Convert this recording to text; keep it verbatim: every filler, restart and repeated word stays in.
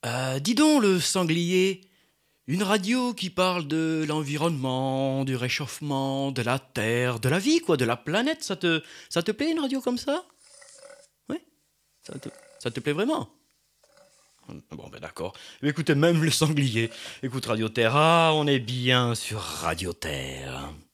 Euh, dis donc, le sanglier, une radio qui parle de l'environnement, du réchauffement, de la Terre, de la vie, quoi, de la planète, ça te, ça te plaît une radio comme ça? Oui, ça te, ça te plaît vraiment? Bon, ben d'accord. Écoutez, même le sanglier. Écoute, Radio Terre, ah, on est bien sur Radio Terre.